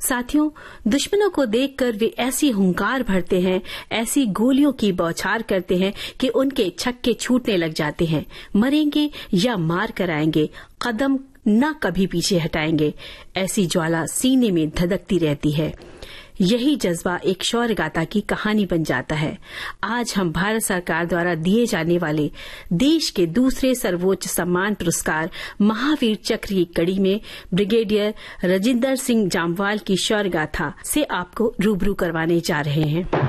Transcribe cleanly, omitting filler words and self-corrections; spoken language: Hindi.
साथियों, दुश्मनों को देखकर वे ऐसी हुंकार भरते हैं, ऐसी गोलियों की बौछार करते हैं कि उनके छक्के छूटने लग जाते हैं। मरेंगे या मार कर आएंगे, कदम न कभी पीछे हटाएंगे। ऐसी ज्वाला सीने में धधकती रहती है। यही जज्बा एक शौर्य गाथा की कहानी बन जाता है। आज हम भारत सरकार द्वारा दिए जाने वाले देश के दूसरे सर्वोच्च सम्मान पुरस्कार महावीर चक्र की कड़ी में ब्रिगेडियर राजिंदर सिंह जामवाल की शौर्य गाथा से आपको रूबरू करवाने जा रहे हैं।